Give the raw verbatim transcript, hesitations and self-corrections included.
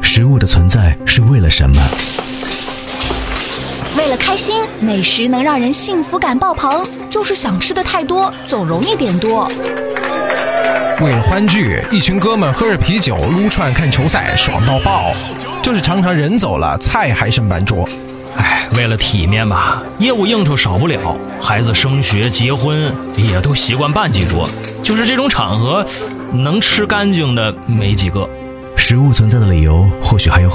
食物的存在是为了什么？ 为了开心，美食能让人幸福感爆棚，就是想吃的太多，总容易点多。 为了欢聚，一群哥们喝着啤酒撸串看球赛，爽到爆，就是常常人走了，菜还剩半桌。 哎，为了体面吧，业务应酬少不了，孩子升学结婚也都习惯办几桌，就是这种场合能吃干净的没几个。 食物存在的理由或许还有